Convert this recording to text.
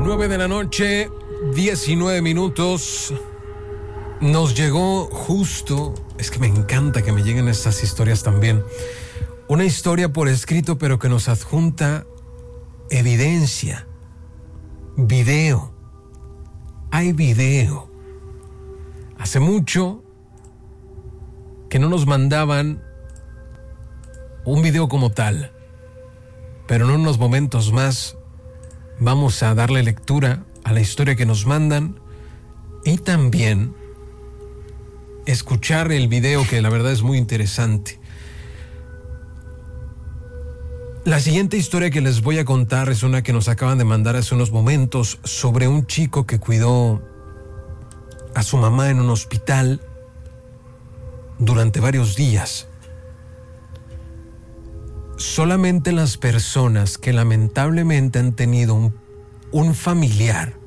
9 de la noche, 19 minutos. Nos llegó justo, es que me encanta que me lleguen estas historias también. Una historia por escrito, pero que nos adjunta evidencia, video. Hay video. Hace mucho que no nos mandaban un video como tal, pero en unos momentos más vamos a darle lectura a la historia que nos mandan y también escuchar el video, que la verdad es muy interesante. La siguiente historia que les voy a contar es una que nos acaban de mandar hace unos momentos sobre un chico que cuidó a su mamá en un hospital durante varios días. Solamente las personas que lamentablemente han tenido un familiar